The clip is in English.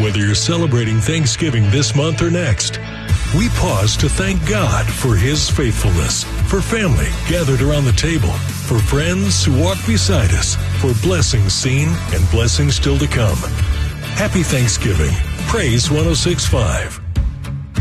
Whether you're celebrating Thanksgiving this month or next, we pause to thank God for His faithfulness, for family gathered around the table, for friends who walk beside us, for blessings seen and blessings still to come. Happy Thanksgiving. Praise 106.5.